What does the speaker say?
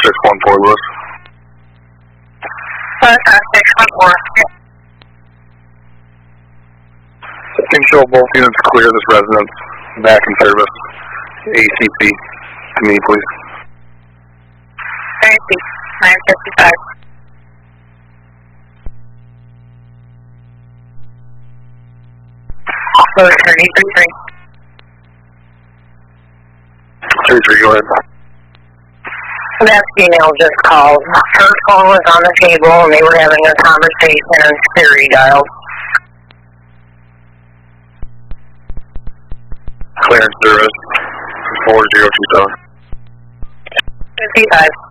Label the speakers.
Speaker 1: 614, Lewis.
Speaker 2: 614.
Speaker 1: Can show both units clear this residence. Back in service. ACP. To me, please.
Speaker 2: 955. Lewis 33.
Speaker 1: 33, go ahead.
Speaker 2: That female just called. Her phone was on the table and they were having a conversation and Siri dialed.
Speaker 1: Clearance service. 4027.
Speaker 2: 55.